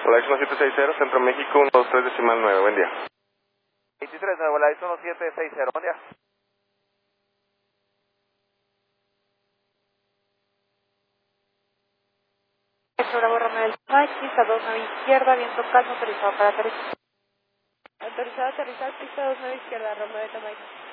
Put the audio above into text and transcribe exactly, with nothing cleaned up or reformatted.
Volaris uno siete seis cero, Centro México, uno dos tres decimal nueve, buen día. veintitrés, nueve, Volaris uno siete seis cero, buen día. Bravo Romeo del Mike, pista dos nueve izquierda, viento calmo, autorizado para aterrizar. Autorizado a aterrizar, pista dos nueve izquierda, Romeo del Mike.